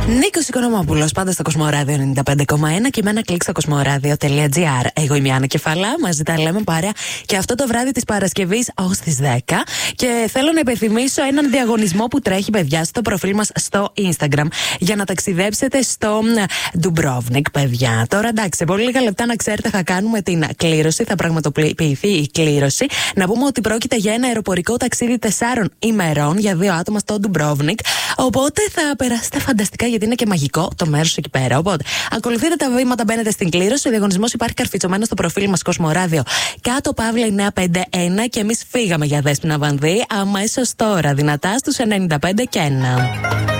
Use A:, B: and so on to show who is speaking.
A: Νίκος Οικονομόπουλος, πάντα στο Κοσμοράδιο 95,1 και με ένα κλικ στο κοσμοράδιο.gr. Εγώ είμαι η Άννα Κεφαλά, μαζί τα λέμε παρέα και αυτό το βράδυ της Παρασκευής ως τις 10. Και θέλω να υπενθυμίσω έναν διαγωνισμό που τρέχει, παιδιά, στο προφίλ μας στο Instagram για να ταξιδέψετε στο Ντουμπρόβνικ, παιδιά. Τώρα εντάξει, σε πολύ λίγα λεπτά να ξέρετε θα κάνουμε την κλήρωση, θα πραγματοποιηθεί η κλήρωση. Να πούμε ότι πρόκειται για ένα αεροπορικό ταξίδι 4 ημερών για 2 άτομα στο Ντουμπρόβνικ. Οπότε θα περάσετε φανταστικά, γιατί είναι και μαγικό το μέρος εκεί πέρα. Οπότε ακολουθείτε τα βήματα, μπαίνετε στην κλήρωση. Ο διαγωνισμός υπάρχει καρφιτσωμένο στο προφίλ μας Κοσμοράδιο κάτω παύλα 951 και εμείς φύγαμε για Δέσποινα Βανδύ αμέσως τώρα, δυνατά στους 95 και 1.